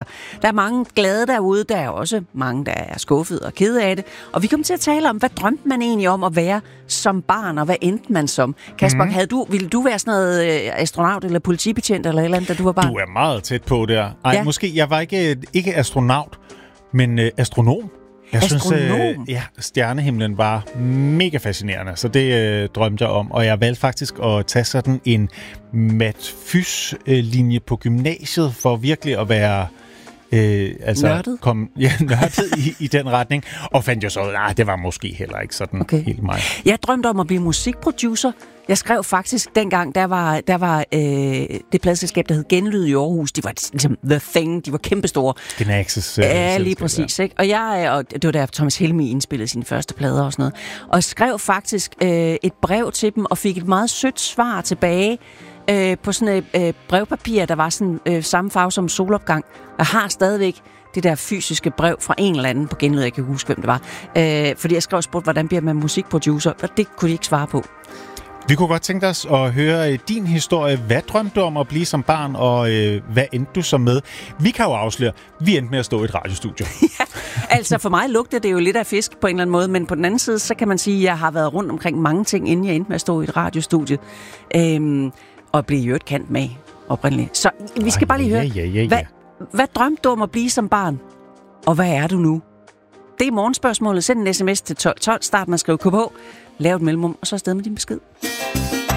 Der er mange glade derude, der er også mange, der er skuffet og kede af det. Og vi kommer til at tale om, hvad drømte man egentlig om at være som barn, og hvad endte man som? Kasper, ville du være sådan noget astronaut eller politibetjent eller et eller andet, da du var barn? Du er meget tæt på der. Ej, måske, jeg var ikke astronaut, men astronom. Jeg synes, stjernehimlen var mega fascinerende, så det drømte jeg om. Og jeg valgte faktisk at tage sådan en mat-fys-linje på gymnasiet, for virkelig at være nørdet? Nørdet i den retning. Og fandt jo så, det var måske heller ikke sådan helt mig. Jeg drømte om at blive musikproducer. Jeg skrev faktisk dengang, der var det pladselskab, der hed Genlyd i Aarhus. De var ligesom The Thing, de var kæmpestore. Genaxis. Ja, lige præcis. Ikke? Og det var der Thomas Helmig indspillede sine første plader og sådan noget. Og jeg skrev faktisk et brev til dem, og fik et meget sødt svar tilbage på sådan et brevpapir, der var sådan samme farve som solopgang. Jeg har stadigvæk det der fysiske brev fra en eller anden på Genlyd, jeg kan huske, hvem det var. Fordi jeg skrev og spurgte, hvordan bliver man musikproducer, og det kunne de ikke svare på. Vi kunne godt tænke os at høre din historie. Hvad drømte du om at blive som barn, og hvad endte du så med? Vi kan jo afsløre, vi endte med at stå i et radiostudio. Ja, altså for mig lugter det jo lidt af fisk på en eller anden måde, men på den anden side, så kan man sige, at jeg har været rundt omkring mange ting, inden jeg endte med at stå i et radiostudie. Og blive jo et kant med oprindeligt. Så vi skal bare lige høre, hvad drømte du om at blive som barn? Og hvad er du nu? Det er morgenspørgsmålet. Send en sms til 1212, start med at skrive KH, lav et mellemrum, og så afsted med din besked.